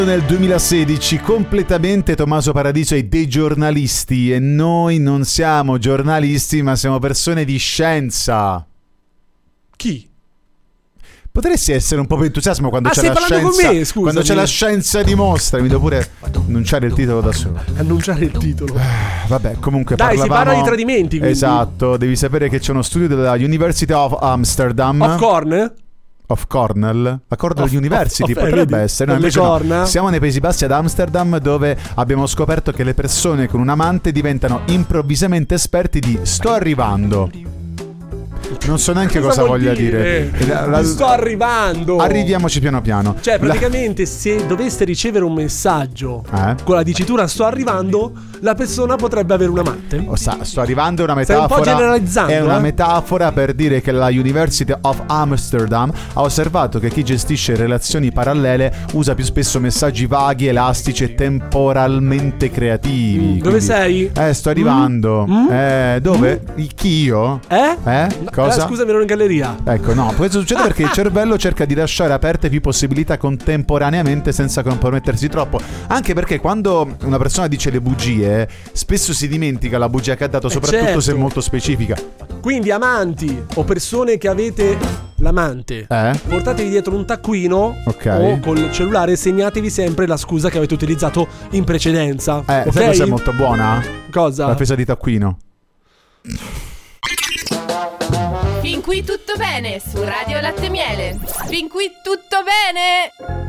Nel 2016 completamente Tommaso Paradiso e dei giornalisti, e noi non siamo giornalisti ma siamo persone di scienza. Chi? Potresti essere un po' più entusiasmo quando c'è la scienza. Con me, scusami. Quando c'è la scienza dimostra. Mi devo pure annunciare il titolo da solo. Annunciare il titolo. Vabbè, comunque dai, parlavamo... si parla di tradimenti, quindi. Esatto, devi sapere che c'è uno studio della University of Amsterdam. Of Cornell, la Cornell University potrebbe essere. No, invece no. Siamo nei Paesi Bassi ad Amsterdam, dove abbiamo scoperto che le persone con un amante diventano improvvisamente esperti di sto arrivando. Non so neanche cosa voglia dire. Sto arrivando. Arriviamoci piano piano. Cioè, praticamente, se doveste ricevere un messaggio con la dicitura sto arrivando, la persona potrebbe avere un amante. Sto arrivando è una metafora. Stai un po' generalizzando. È una metafora per dire che la University of Amsterdam ha osservato che chi gestisce relazioni parallele usa più spesso messaggi vaghi, elastici e temporalmente creativi. Dove sei? Sto arrivando. Dove? Chi io? Cosa? Scusami, ero in galleria. Ecco, no, questo succede perché il cervello cerca di lasciare aperte più possibilità contemporaneamente senza compromettersi troppo. Anche perché quando una persona dice le bugie, spesso si dimentica la bugia che ha dato, soprattutto se è molto specifica. Quindi amanti o persone che avete l'amante, portatevi dietro un taccuino o col cellulare, segnatevi sempre la scusa che avete utilizzato in precedenza. Sai cosa è molto buona? Cosa? La presa di taccuino. Fin qui tutto bene su Radio Latte Miele. Fin qui tutto bene.